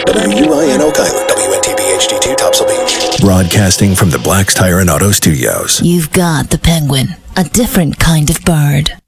WUI in Oak Island, WNTB HD2 Topsail Beach. Broadcasting from the Black's Tire and Auto Studios. You've got the Penguin, a different kind of bird.